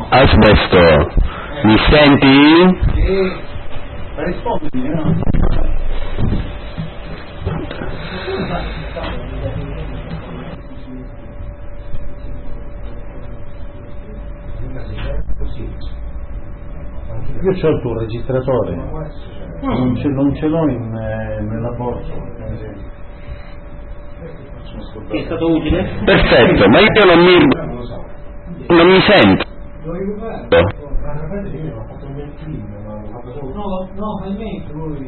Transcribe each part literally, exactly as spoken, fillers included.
Asbesto, mi senti? Sì, rispondimi, no? Io c'ho il tuo registratore, non ce, non ce l'ho in, eh, nella borsa. Che è stato utile? Perfetto, ma io non mi non mi sento. No, no, fa il mento lui.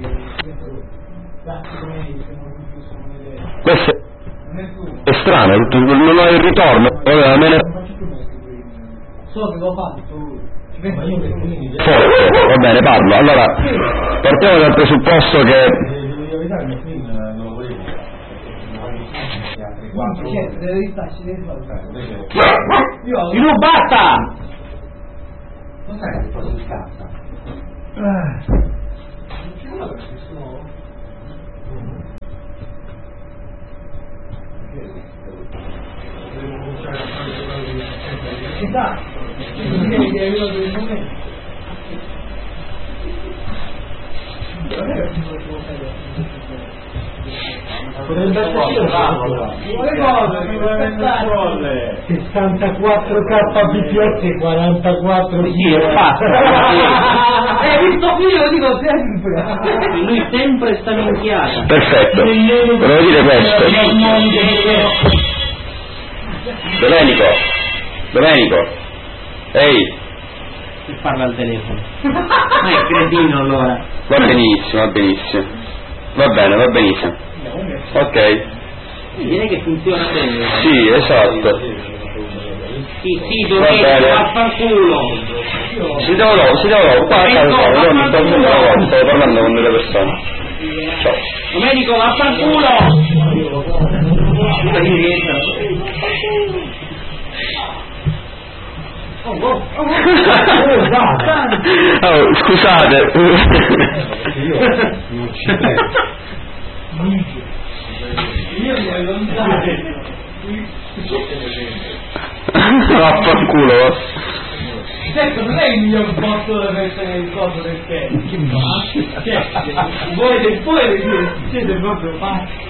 Questo è strano, non ho il ritorno. Allora, me ne... So che l'ho fatto. Forse, va bene, parlo. Allora, partiamo dal presupposto che... Di no, basta! Cos'è che cosa scazza? Ci sta, direi che è arrivato il momento. sessantaquattro K B P S quarantaquattro Sì, è fatto. Eh, visto qui lo dico sempre. Lui sempre sta minchiata. Perfetto, volevo dire questo. Domenico, Domenico, ehi. Che parla al telefono. Ma è cretino allora. Va benissimo, va benissimo. Va bene, va benissimo. Ok. Direi che funziona bene. Sì, esatto. Sì, sì, dovete vaffanculo. Si devo dopo, si devo dopo. Qua a casa, io non sto parlando, sto parlando con delle persone. Ciao. Domenico, vaffanculo. Oh, scusate. Io mi allontano. Vaffanculo. Certo, non è il miglior posto dove mettere il coso del tempo. Cioè, voi poi siete proprio pazzi.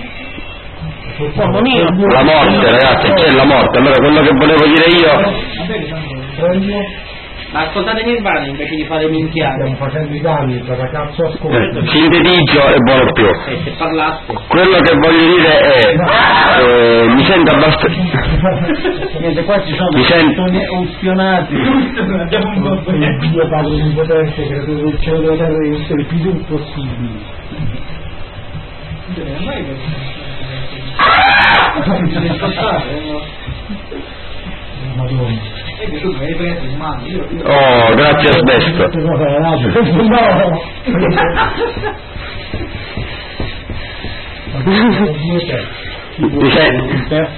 La morte, ragazzi, c'è la morte. Allora quello che volevo dire io. Ma ascoltate Nirvana invece di fare minchiate. Stiamo facendo i danni, per cazzo ascolta. Sintetizzo e buono più. Eh, se parlaste. Quello che voglio dire è eh, mi sento abbastanza. Niente, qua ci sono mi sento opzionati. Abbiamo un colpo. Dio Padre Onnipotente, creatore del cielo e della terra, di tutte le più possibili. Madonna. Oh, grazie Asbesto. Mi sento.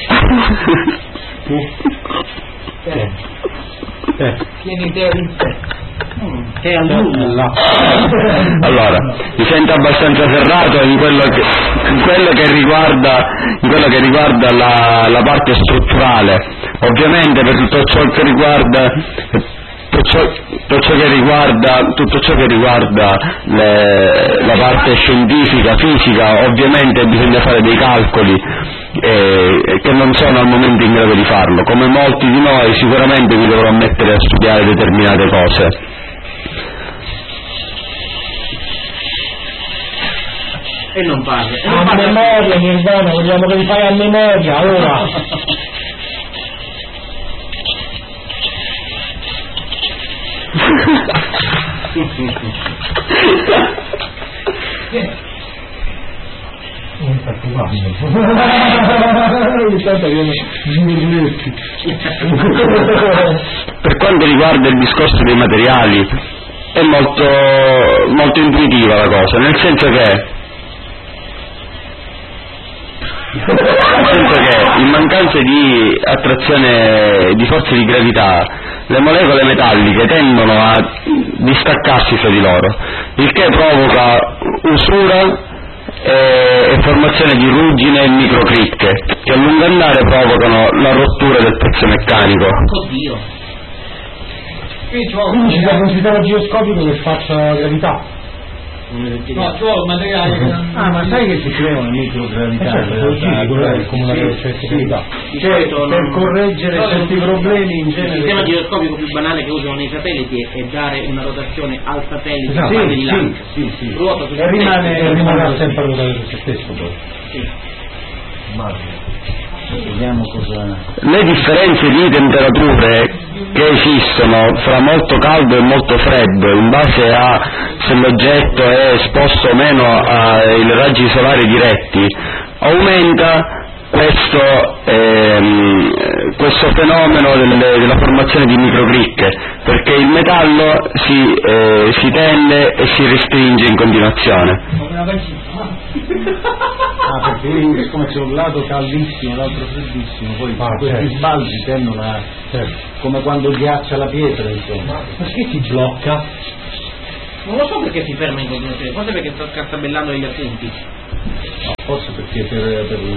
Tieni te che è all'ulla. Allora, mi sento abbastanza ferrato in quello che, in quello che riguarda in quello che riguarda la, la parte strutturale. Ovviamente per tutto ciò che riguarda tutto ciò, tutto ciò che riguarda tutto ciò che riguarda le, la parte scientifica, fisica, ovviamente bisogna fare dei calcoli eh, che non sono al momento in grado di farlo. Come molti di noi sicuramente mi dovrò mettere a studiare determinate cose. E non parla. E A memoria, Nirvana, vogliamo che li fai a memoria, ora. Non sta cubando. Per quanto riguarda il discorso dei materiali è molto molto intuitiva la cosa, nel senso che nel senso che in mancanza di attrazione di forze di gravità le molecole metalliche tendono a distaccarsi fra di loro, il che provoca usura e, e formazione di ruggine e microcricche che a lungo andare provocano la rottura del pezzo meccanico. Oddio. Quindi ci serve un sistema giroscopico che faccia gravità. No, ci vuole un materiale che non... Ah, ma sai che si creano microgravità? Certo, in realtà, come una certa Di solito per non- correggere no, certi problemi in Il genere. sistema giroscopico più banale che usano nei satelliti è, è dare una rotazione al satellite Esatto. in fase Sì, di sì, lancio. sì, sì. Ruota su se E rimane, stesso, e rimarrà sempre a ruotare su se stesso poi. sì. Vediamo cosa. Le differenze di temperature che esistono fra molto caldo e molto freddo in base a se l'oggetto è esposto o meno ai raggi solari diretti aumenta questo, ehm, questo fenomeno delle, della formazione di microcricche, perché il metallo si, eh, si tende e si restringe in continuazione. Come una vagina. Ah, perché siccome c'è un lato caldissimo, l'altro freddissimo, poi Ah, questi certo. sbalzi tendono a. Certo. Come quando ghiaccia la pietra, insomma. Perché si blocca? Non lo so perché si ferma in continuazione, forse perché sta scartabellando degli appunti. No, forse perché per, per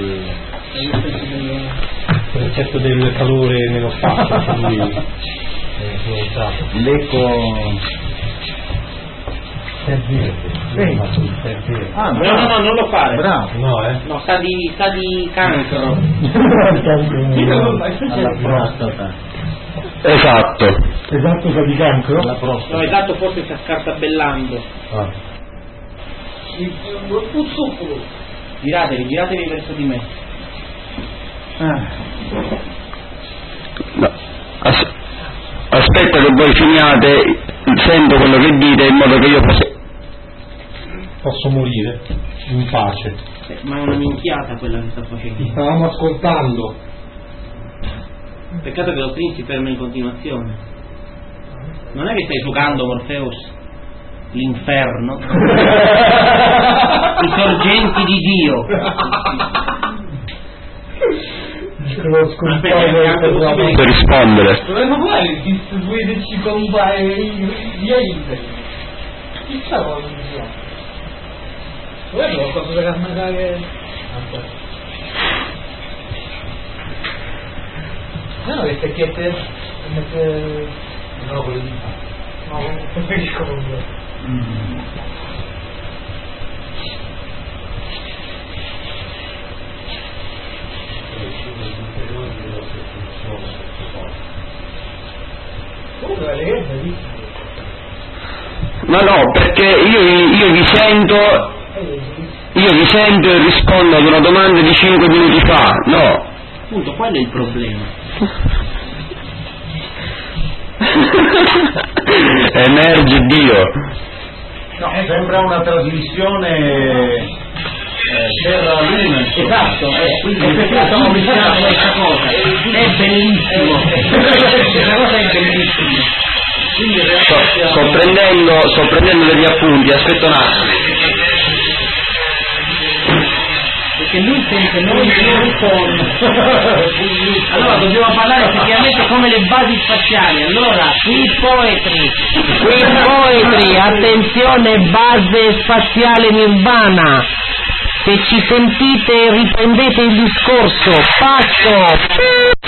Per l'effetto del calore nello spazio, cioè lui è influenzato. l'eco. È verde. È verde. Ah, No, no, no, non lo fare. Bravo. No, eh? No, sa di, sa di cancro. Alla prostata. Esatto. Esatto, sa di cancro? Alla No, prostata. esatto, forse sta scartabellando. Ah. Un succolo. Giratevi, giratevi verso di me. Ah. No. As- aspetta che voi finiate, sento quello che dite in modo che io possa... Posso morire in pace. Eh, ma è una minchiata quella che sta facendo. Stavamo ascoltando. Peccato che lo Trin si ferma in continuazione. Non è che stai giocando, Morpheus? L'inferno? I sorgenti di Dio. Lo Aspetta, è posso possibile- rispondere. Dovremmo fare il distribuirci con gli interi. Chissà cosa sia. Dov'è qualcosa da cambiare? Aspetta. No, le stecchette mette... No, quelle di... No, preferisco con quello. Comunque le è bellissimo. Ma no, perché io, io vi sento, io vi sento e rispondo ad una domanda di cinque minuti fa, no. Appunto, quello è il problema. Emerge Dio. No, sembra una trasmissione eh, Terra-Luna. Esatto, eh, quindi è perché stiamo pensando a questa cosa. È bellissimo. Questa cosa è bellissima. Quindi in Sto, realtà sto prendendo, sto prendendo degli appunti, aspetta un attimo. perché lui sente noi noi con allora dobbiamo parlare effettivamente come le basi spaziali. Allora qui poetry qui poetry attenzione, base spaziale Nirvana, se ci sentite riprendete il discorso. Passo.